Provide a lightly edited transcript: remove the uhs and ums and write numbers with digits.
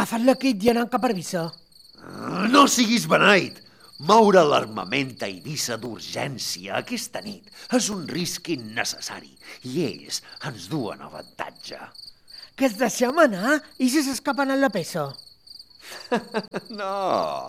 Agafat l'equip i anant cap a Eivissa. No siguis beneit. Moure l'armament a Eivissa d'urgència aquesta nit és un risc innecessari i ells ens duen avantatge. Que els deixem anar i si s'escapen en la peça. No,